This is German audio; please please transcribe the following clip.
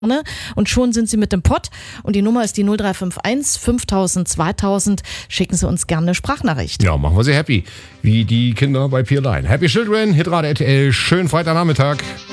und schon sind Sie mit dem Pott. Und die Nummer ist die 0351 5000 2000. Schicken Sie uns gerne eine Sprachnachricht. Ja, machen wir sie happy. Wie die Kinder bei Peer Line. Happy Children, Hitrad RTL. Schönen Freitagnachmittag.